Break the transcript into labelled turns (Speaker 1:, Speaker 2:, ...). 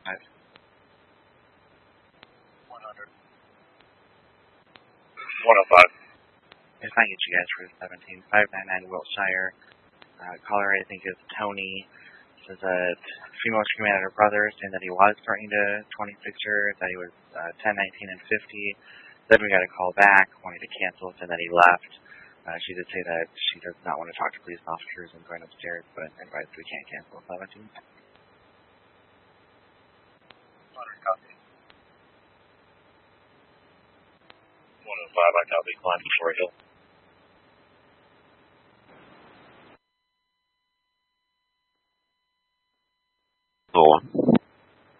Speaker 1: 105.
Speaker 2: 105.
Speaker 1: If I get you guys for 17599 Wiltshire. Caller, I think, is Tony. Says that female screaming at her brother, saying that he was starting to 26 her, that he was 10, 19, and 50. Then we got a call back, wanting to cancel, saying that he left. She did say that she does not want to talk to police officers and going upstairs, but advised we can't cancel 17.
Speaker 2: 100 copy. 105, I copy. Climb before hill.